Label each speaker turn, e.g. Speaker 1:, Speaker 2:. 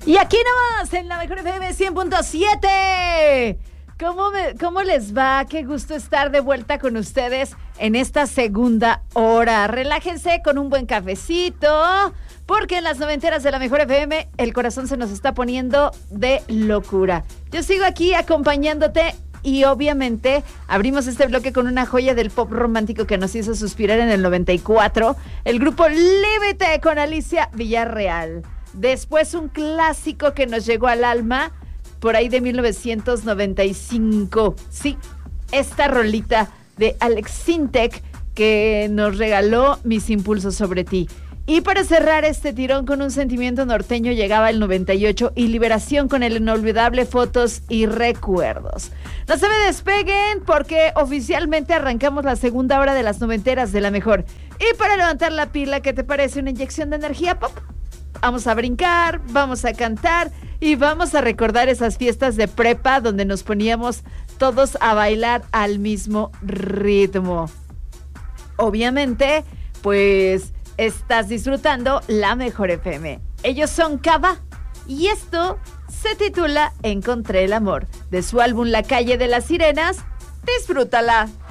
Speaker 1: Y aquí nomás, en la Mejor FM 100.7. ¿Cómo les va? Qué gusto estar de vuelta con ustedes en esta segunda hora. Relájense con un buen cafecito, porque en las noventeras de la Mejor FM el corazón se nos está poniendo de locura. Yo sigo aquí acompañándote y obviamente abrimos este bloque con una joya del pop romántico que nos hizo suspirar en el 94, el grupo Límite con Alicia Villarreal. Después un clásico que nos llegó al alma por ahí de 1995. Sí, esta rolita de Alex Sintek que nos regaló Mis impulsos sobre ti. Y para cerrar este tirón con un sentimiento norteño llegaba el 98 y Liberación con el inolvidable Fotos y Recuerdos. No se me despeguen porque oficialmente arrancamos la segunda hora de las noventeras de la Mejor. Y para levantar la pila, ¿qué te parece una inyección de energía pop? Vamos a brincar, vamos a cantar y vamos a recordar esas fiestas de prepa donde nos poníamos todos a bailar al mismo ritmo. Obviamente, pues estás disfrutando la Mejor FM. Ellos son Cava y esto se titula Encontré el amor, de su álbum La calle de las sirenas. Disfrútala.